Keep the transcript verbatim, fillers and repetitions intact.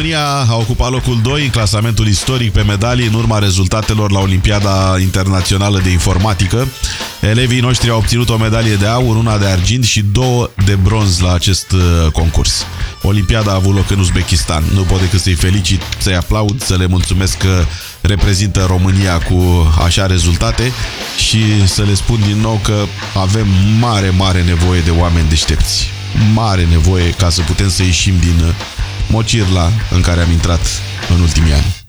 România a ocupat locul doi în clasamentul istoric pe medalii în urma rezultatelor la Olimpiada Internațională de Informatică. Elevii noștri au obținut o medalie de aur, una de argint și două de bronz la acest concurs. Olimpiada a avut loc în Uzbekistan. Nu pot decât să-i felicit, să-i aplaud, să le mulțumesc că reprezintă România cu așa rezultate și să le spun din nou că avem mare, mare nevoie de oameni deștepți. Mare nevoie ca să putem să ieșim din mocirla în care am intrat în ultimii ani.